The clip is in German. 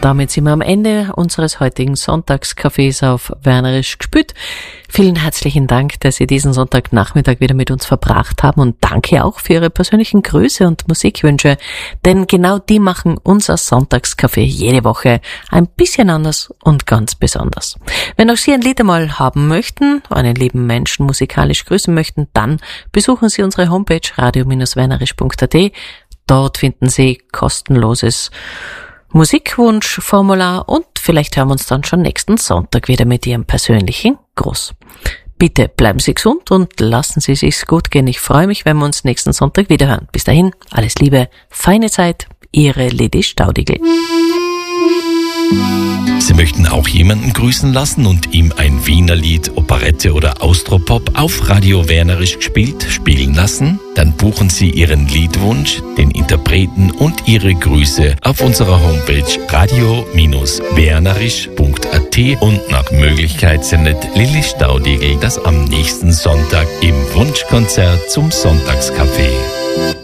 damit sind wir am Ende unseres heutigen Sonntagscafés auf Wernerisch gespürt. Vielen herzlichen Dank, dass Sie diesen Sonntagnachmittag wieder mit uns verbracht haben und danke auch für Ihre persönlichen Grüße und Musikwünsche, denn genau die machen unser Sonntagscafé jede Woche ein bisschen anders und ganz besonders. Wenn auch Sie ein Lied einmal haben möchten, einen lieben Menschen musikalisch grüßen möchten, dann besuchen Sie unsere Homepage radio-wernerisch.at. Dort finden Sie kostenloses Musikwunschformular und vielleicht hören wir uns dann schon nächsten Sonntag wieder mit Ihrem persönlichen Gruß. Bitte bleiben Sie gesund und lassen Sie es sich gut gehen. Ich freue mich, wenn wir uns nächsten Sonntag wieder hören. Bis dahin, alles Liebe, feine Zeit, Ihre Lidi Staudigl. Sie möchten auch jemanden grüßen lassen und ihm ein Wienerlied, Operette oder Austropop auf Radio Wernerisch spielen lassen? Dann buchen Sie Ihren Liedwunsch, den Interpreten und Ihre Grüße auf unserer Homepage radio-wernerisch.at und nach Möglichkeit sendet Lili Staudigl das am nächsten Sonntag im Wunschkonzert zum Sonntagscafé.